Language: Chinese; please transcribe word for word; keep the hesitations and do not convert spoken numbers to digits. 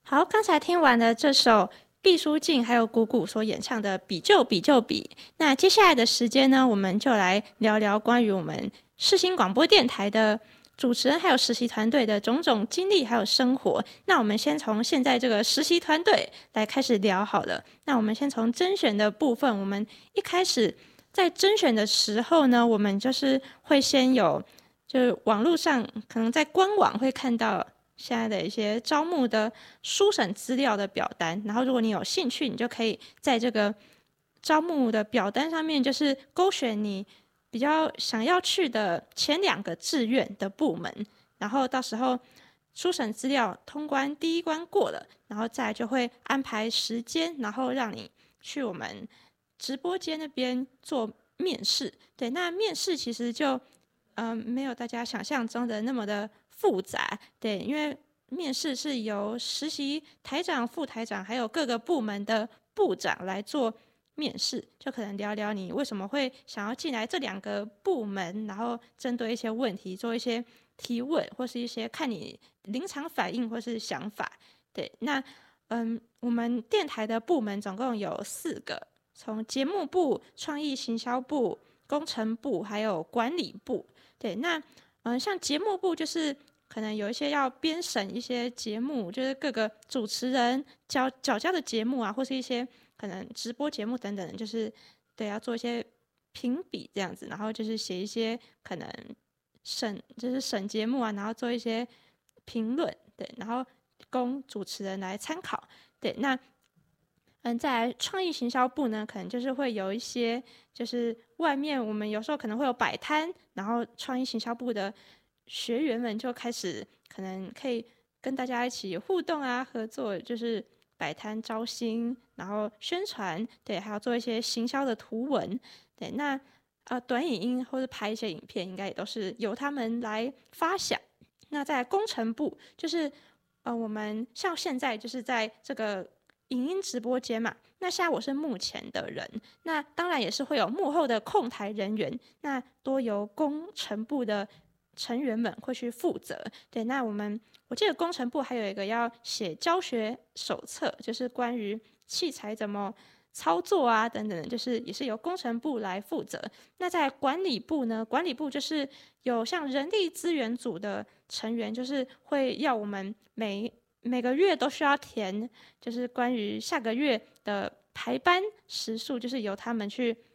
好，刚才听完了这首毕书尽还有谷谷所演唱的《比就比就比》，那接下来的时间呢，我们就来聊聊关于我们世新广播电台的主持人还有实习团队的种种经历还有生活。那我们先从现在这个实习团队来开始聊好了。那我们先从甄选的部分，我们一开始在甄选的时候呢，我们就是会先有，就是网络上可能在官网会看到现在的一些招募的书审资料的表单，然后如果你有兴趣，你就可以在这个招募的表单上面，就是勾选你比较想要去的前两个志愿的部门，然后到时候书审资料通关第一关过了，然后再来就会安排时间，然后让你去我们直播间那边做面试。对，那面试其实就嗯、呃、没有大家想象中的那么的复杂。对，因为面试是由实习台长、副台长还有各个部门的部长来做面试，就可能聊聊你为什么会想要进来这两个部门，然后针对一些问题做一些提问，或是一些看你临场反应或是想法。对，那嗯，我们电台的部门总共有四个，从节目部、创意行销部、工程部还有管理部。对，那嗯，像节目部就是可能有一些要编审一些节目，就是各个主持人交缴交的节目啊，或是一些可能直播节目等等，就是对要做一些评比这样子，然后就是写一些可能审就是审节目啊，然后做一些评论，对，然后供主持人来参考。对，那嗯，在创意行销部呢，可能就是会有一些，就是外面我们有时候可能会有摆摊，然后创意行销部的学员们就开始可能可以跟大家一起互动啊，合作，就是摆摊招新，然后宣传，对，还要做一些行销的图文。对，那呃短影音或者拍一些影片，应该也都是由他们来发想。那在工程部，就是呃我们像现在就是在这个影音直播间嘛，那现在我是幕前的人，那当然也是会有幕后的控台人员，那多由工程部的成员们会去负责。对，那我们我记得工程部还有一个要写教学手册，就是关于器材怎么操作啊等等，就是也是由工程部来负责。那在管理部呢，管理部就是有像人力资源组的成员，就是会要我们每每个月都需要填，就是关于下个月的排班时数，就是由他们去